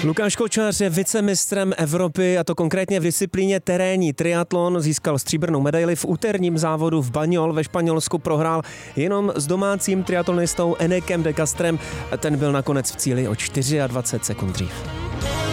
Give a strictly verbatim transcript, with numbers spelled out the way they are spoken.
Lukáš Kočář je vicemistrem Evropy, a to konkrétně v disciplíně terénní triatlon. Získal stříbrnou medaili v úterním závodu v Banjol ve Španělsku, prohrál jenom s domácím triatlonistou Enekem de Castrem. Ten byl nakonec v cíli o dvacet čtyři sekund dřív.